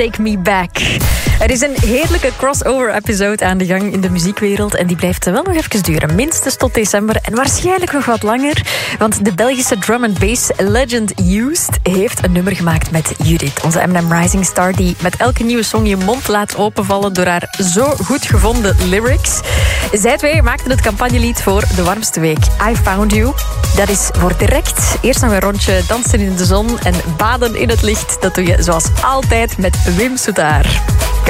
Take Me Back. Er is een heerlijke crossover-episode aan de gang in de muziekwereld en die blijft wel nog even duren. Minstens tot december en waarschijnlijk nog wat langer. Want de Belgische drum and bass legend Used heeft een nummer gemaakt met Judith. Onze M&M Rising Star die met elke nieuwe song je mond laat openvallen door haar zo goed gevonden lyrics. Zij twee maakten het campagnelied voor de warmste week. I Found You. Dat is voor direct. Eerst nog een rondje dansen in de zon en baden in het licht. Dat doe je zoals altijd met Wim Soetaar.